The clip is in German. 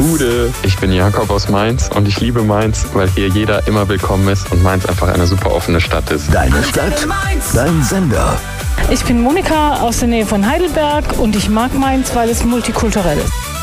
Gude, ich bin Jakob aus Mainz und ich liebe Mainz, weil hier jeder immer willkommen ist und Mainz einfach eine super offene Stadt ist. Deine Stadt, dein Sender. Ich bin Monika aus der Nähe von Heidelberg und ich mag Mainz, weil es multikulturell ist.